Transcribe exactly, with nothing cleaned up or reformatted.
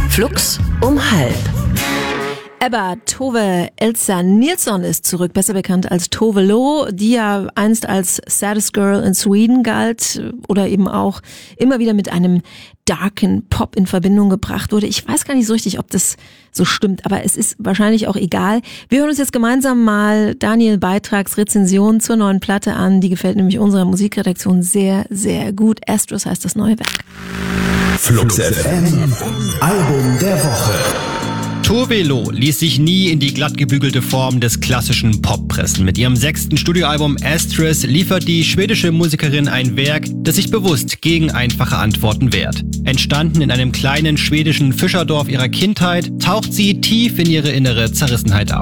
Flux um halb. Ebba Tove Elsa Nilsson ist zurück, besser bekannt als Tove Lo, die ja einst als Saddest Girl in Sweden galt oder eben auch immer wieder mit einem darken Pop in Verbindung gebracht wurde. Ich weiß gar nicht so richtig, ob das so stimmt, aber es ist wahrscheinlich auch egal. Wir hören uns jetzt gemeinsam mal Daniel Beitrags Rezension zur neuen Platte an. Die gefällt nämlich unserer Musikredaktion sehr, sehr gut. Astros heißt das neue Werk. Flux F M, Album der Woche. Tove Lo ließ sich nie in die glatt gebügelte Form des klassischen Pop pressen. Mit ihrem sechsten Studioalbum Asterisk liefert die schwedische Musikerin ein Werk, das sich bewusst gegen einfache Antworten wehrt. Entstanden in einem kleinen schwedischen Fischerdorf ihrer Kindheit, taucht sie tief in ihre innere Zerrissenheit ab.